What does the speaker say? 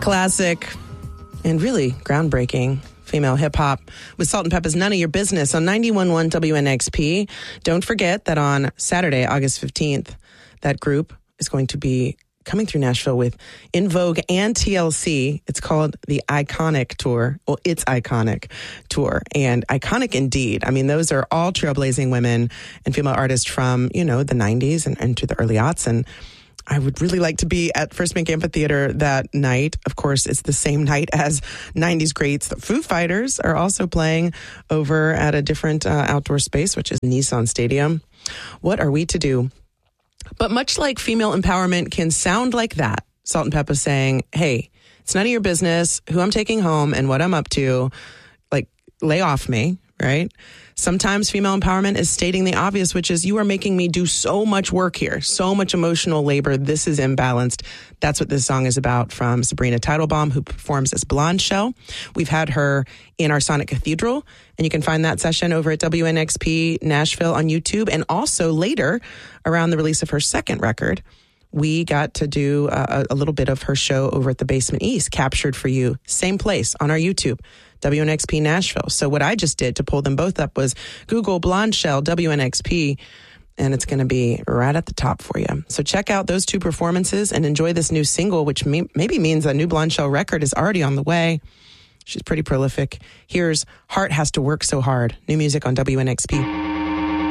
Classic and really groundbreaking female hip-hop with Salt and Peppa's None of Your Business on 91.1 WNXP. Don't forget that on Saturday, August 15th, that group is going to be coming through Nashville with In Vogue and TLC. It's called the Iconic Tour. Well, it's Iconic Tour, and iconic indeed. I mean, those are all trailblazing women and female artists from, the 90s and to the early aughts. And I would really like to be at First Bank Amphitheater that night. Of course, it's the same night as 90s greats. The Foo Fighters are also playing over at a different outdoor space, which is Nissan Stadium. What are we to do? But much like female empowerment can sound like that, Salt and Peppa saying, hey, it's none of your business who I'm taking home and what I'm up to. Like, lay off me, right? Sometimes female empowerment is stating the obvious, which is you are making me do so much work here, so much emotional labor. This is imbalanced. That's what this song is about from Sabrina Teitelbaum, who performs as Blonde Shell. We've had her in our Sonic Cathedral, and you can find that session over at WNXP Nashville on YouTube. And also later, around the release of her second record, we got to do a little bit of her show over at the Basement East, captured for you, same place on our YouTube, WNXP Nashville. So what I just did to pull them both up was Google Blonde Shell WNXP, and it's going to be right at the top for you. So check out those two performances and enjoy this new single, which maybe means a new Blonde Shell record is already on the way. She's pretty prolific. Here's Heart Has to Work So Hard, new music on WNXP.